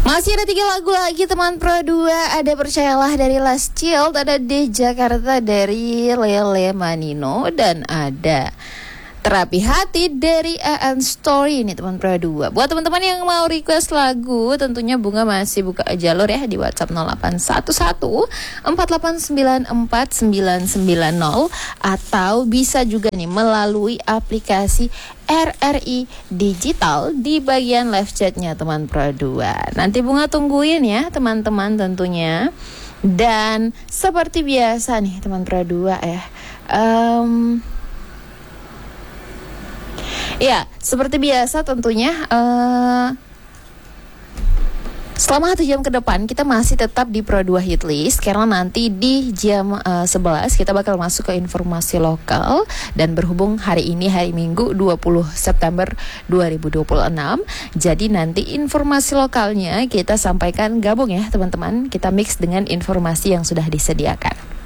Masih ada 3 lagu lagi teman Pro 2. Ada Percayalah dari Last Child, ada di Jakarta dari Lele Manino, dan ada Terapi Hati dari AN Story ini teman Pro 2. Buat teman-teman yang mau request lagu, tentunya Bunga masih buka jalur ya di WhatsApp 0811 4894990, atau bisa juga nih melalui aplikasi RRI Digital di bagian live chatnya teman Pro 2. Nanti Bunga tungguin ya teman-teman tentunya. Dan seperti biasa nih teman Pro 2 ya, ya, seperti biasa tentunya selama 1 jam ke depan kita masih tetap di Pro 2 Hitlist, karena nanti di jam 11 kita bakal masuk ke informasi lokal. Dan berhubung hari ini hari Minggu 20 September 2026, jadi nanti informasi lokalnya kita sampaikan gabung ya teman-teman, kita mix dengan informasi yang sudah disediakan.